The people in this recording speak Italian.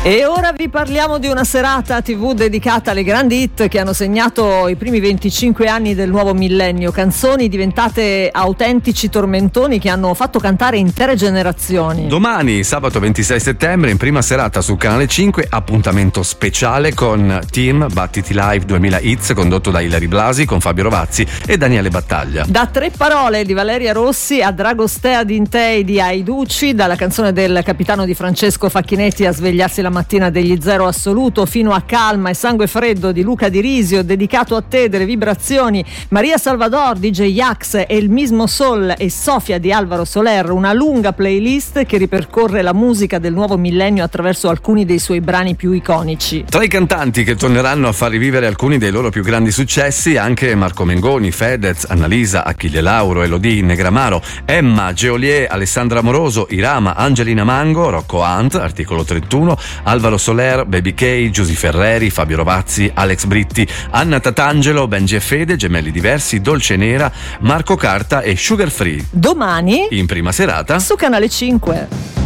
E ora vi parliamo di una serata TV dedicata alle grandi hit che hanno segnato i primi 25 anni del nuovo millennio, canzoni diventate autentici tormentoni che hanno fatto cantare intere generazioni. Domani, sabato 26 settembre, in prima serata su Canale 5, appuntamento speciale con Team Battiti Live 2000 Hits, condotto da Ilari Blasi con Fabio Rovazzi e Daniele Battaglia. Da Tre parole di Valeria Rossi a Dragostea Dintei di Aiducci, dalla canzone del capitano di Francesco Facchinetti a Svegliarsi la mattina degli Zero Assoluto, fino a Calma e Sangue Freddo di Luca Di Risio, dedicato a te delle vibrazioni, Maria Salvador, DJ Yax, El Mismo Sol e Sofia di Alvaro Soler, una lunga playlist che ripercorre la musica del nuovo millennio attraverso alcuni dei suoi brani più iconici. Tra i cantanti che torneranno a far rivivere alcuni dei loro più grandi successi anche Marco Mengoni, Fedez, Annalisa, Achille Lauro, Elodie, Negramaro, Emma, Geolier, Alessandra Moroso, Irama, Angelina Mango, Rocco Hunt, Articolo 31, Alvaro Soler, Baby K, Giusy Ferreri, Fabio Rovazzi, Alex Britti, Anna Tatangelo, Benji e Fede, Gemelli Diversi, Dolce Nera, Marco Carta e Sugar Free. Domani in prima serata su Canale 5.